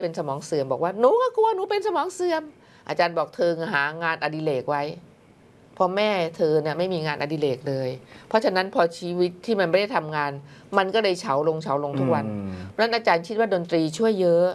เป็นสมองเสื่อมบอกว่าหนูก็กลัวหนูเป็นสมองเสื่อมอาจารย์บอกเธอหางานอดิเรกไว้พอแม่เธอเนี่ยไม่มีงานอดิเรกเลยเพราะฉะนั้นพอชีวิตที่มันไม่ได้ทำงานมันก็เลยเฉาลงทุกวันเพราะฉะนั้นอาจารย์คิดว่าดนตรีช่วยเยอะ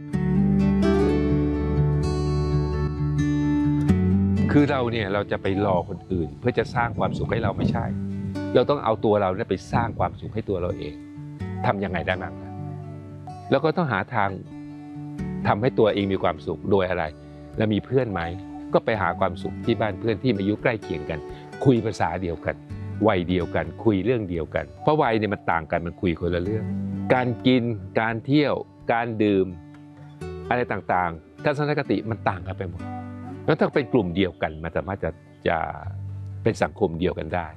คือเราเนี่ยเราจะไปรอคนอื่นเพื่อจะสร้างความสุขให้เราไม่ใช่เราต้องเอาตัวเราเนี่ยไปสร้างความสุขให้ตัวเราเองทำยังไงได้บ้างแล้วก็ต้องหาทางทำให้ตัวเองมีความสุขโดยอะไรแล้วมีเพื่อนไหมก็ไปหาความสุขที่บ้านเพื่อนที่อายุใกล้เคียงกันคุยภาษาเดียวกันวัยเดียวกันคุยเรื่องเดียวกันเพราะวัยเนี่ยมันต่างกันมันคุยคนละเรื่องการกินการเที่ยวการดื่มอะไรต่างๆทัศนคติมันต่างกันไปหมดแล้วถ้าเป็นกลุ่มเดียวกันมันสามารถจะเป็นสังคมเดียวกันได้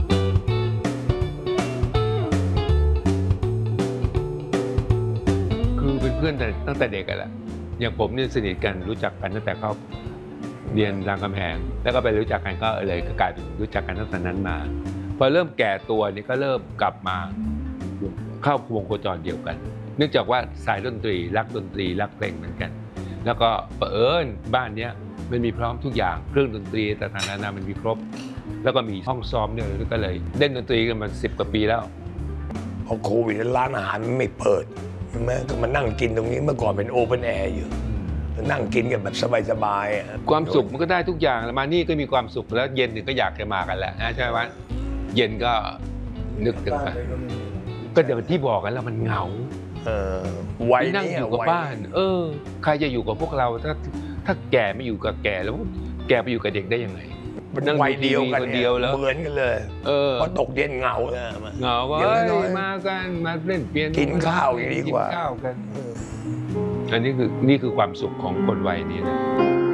คือเป็นเพื่อนตั้งแต่เด็กกันแหละอย่างผมเนี่ยสนิทกันรู้จักกันตั้งแต่เขาเรียนรามคำแหงแล้วก็ไปรู้จักกันก็เลยกลายเป็นรู้จักกันตั้งแต่นั้นมาพอเริ่มแก่ตัวนี่ก็เริ่มกลับมาเข้าวงโคจรเดียวกันเนื่องจากว่าสายดนตรีรักดนตรีรักเพลงเหมือนกันแล้วก็เผอิญบ้านเนี้ยมันมีพร้อมทุกอย่างเครื่องดนตรีต่างๆนานามันมีครบแล้วก็มีห้องซ้อมด้วยก็เลยเล่นดนตรีกันมา10 กว่าปีแล้วพอโควิดร้านอาหารไม่เปิดใช่ไหมก็มานั่งกินตรงนี้เมื่อก่อนเป็นโอเพ่นแอร์อยู่นั่งกินกันแบบสบายๆความสุขมันก็ได้ทุกอย่างมานี่ก็มีความสุขแล้วเย็นถึงก็อยากจะมากันแล้วใช่ไหมเย็นก็นึกถึงไปก็เดี๋ยวที่บอกกันแล้วมันเหงาวัยนั่งอยู่กับบ้านใครจะอยู่กับพวกเราถ้าแก่ไม่อยู่กับแก่แล้วแก่ไปอยู่กับเด็กได้ยังไงนั่งวัยเดียวกันเดียวแล้วเหมือนกันเลยพอตกเย็นเหงาว่ามากันมาเล่นเปียโนกินข้าวอย่างนี้ดีกว่ากินข้าวกันอันนี้คือความสุขของคนวัยนี้นะ